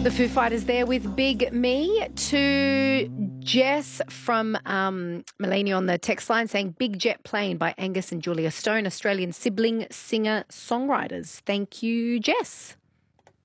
The Foo Fighters there with Big Me. To Jess from Melania on the text line saying Big Jet Plane by Angus and Julia Stone, Australian sibling singer-songwriters. Thank you, Jess.